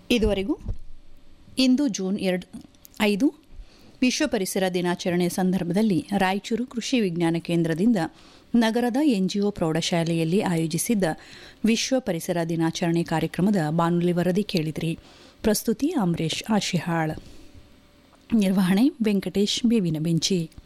ಇದುವರೆಗೂ ಇಂದು ಜೂನ್ 5 ವಿಶ್ವ ಪರಿಸರ ದಿನಾಚರಣೆ ಸಂದರ್ಭದಲ್ಲಿ ರಾಯಚೂರು ಕೃಷಿ ವಿಜ್ಞಾನ ಕೇಂದ್ರದಿಂದ ನಗರದ ಎನ್ಜಿಒ ಪ್ರೌಢಶಾಲೆಯಲ್ಲಿ ಆಯೋಜಿಸಿದ್ದ ವಿಶ್ವ ಪರಿಸರ ದಿನಾಚರಣೆ ಕಾರ್ಯಕ್ರಮದ ಬಾನುಲಿ ವರದಿ ಕೇಳಿದ್ರಿ. ಪ್ರಸ್ತುತಿ ಅಂಬರೀಶ್ ಆಶಿಹಾಳ್, ನಿರ್ವಹಣೆ ವೆಂಕಟೇಶ್ ಬೇವಿನ ಬೆಂಚಿ.